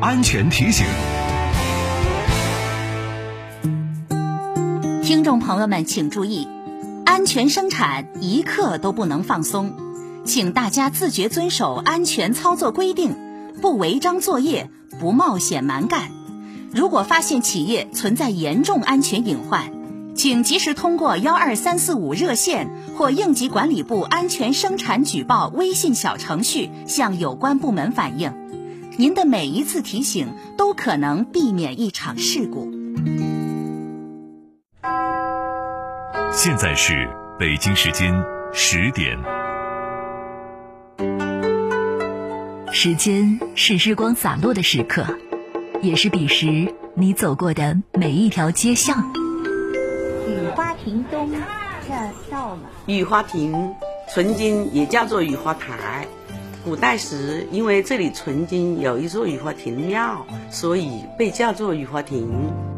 安全提醒。 听众朋友们请注意，安全生产一刻都不能放松，请大家自觉遵守安全操作规定，不违章作业，不冒险蛮干。如果发现企业存在严重安全隐患，请及时通过12345热线或应急管理部安全生产举报微信小程序向有关部门反映。您的每一次提醒都可能避免一场事故。 现在是北京时间10点。 时间是日光洒落的时刻，也是彼时你走过的每一条街巷。 雨花亭东这到了。 雨花亭曾经也叫做雨花台，古代时因为这里曾经有一座雨花亭庙，所以被叫做雨花亭。